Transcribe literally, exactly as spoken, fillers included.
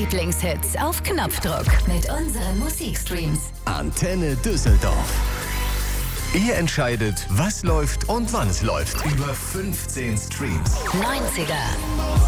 Lieblingshits auf Knopfdruck mit unseren Musikstreams. Antenne Düsseldorf. Ihr entscheidet, was läuft und wann es läuft. Über fünfzehn Streams. neunziger,